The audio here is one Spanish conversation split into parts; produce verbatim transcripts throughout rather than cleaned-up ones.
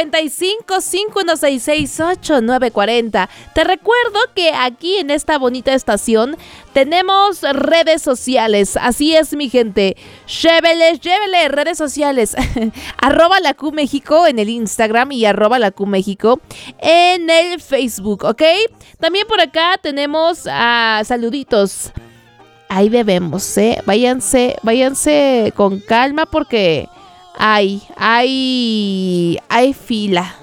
cincuenta y cinco, cinco uno seis seis, ocho nueve cuatro cero. Te recuerdo que aquí en esta bonita estación tenemos redes sociales. Así es, mi gente. Llévele, llévele, redes sociales. Arroba la Q México en el Instagram y arroba la Q México en el Facebook, ¿ok? También por acá tenemos uh, saluditos. Ahí debemos, ¿eh? Váyanse, váyanse con calma porque hay, hay, hay fila.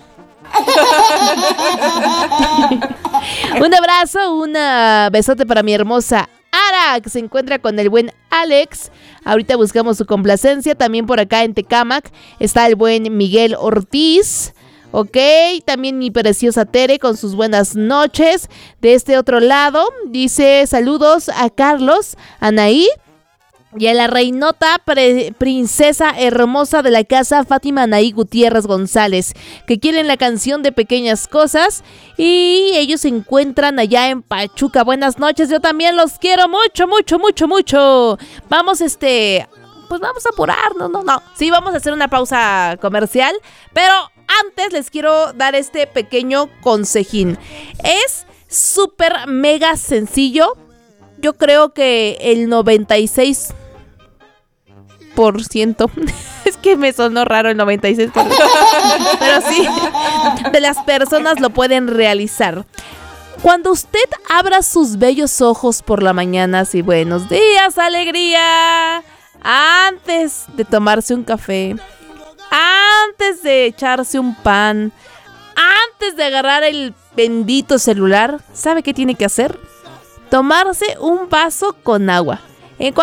Un abrazo, un besote para mi hermosa Ara, que se encuentra con el buen Alex. Ahorita buscamos su complacencia. También por acá en Tecámac está el buen Miguel Ortiz. Ok, también mi preciosa Tere con sus buenas noches. De este otro lado dice saludos a Carlos, Anaí y a la reinota pre- princesa hermosa de la casa, Fátima Anaí Gutiérrez González, que quieren la canción de Pequeñas Cosas y ellos se encuentran allá en Pachuca. Buenas noches, yo también los quiero mucho, mucho, mucho, mucho. Vamos este... Pues vamos a apurarnos, no, no. Sí, vamos a hacer una pausa comercial, pero antes les quiero dar este pequeño consejín. Es súper mega sencillo. Yo creo que el noventa y seis por ciento, es que me sonó raro el noventa y seis por ciento, pero sí, de las personas lo pueden realizar. Cuando usted abra sus bellos ojos por la mañana, así, buenos días, alegría, antes de tomarse un café, antes de echarse un pan, antes de agarrar el bendito celular, ¿sabe qué tiene que hacer? Tomarse un vaso con agua.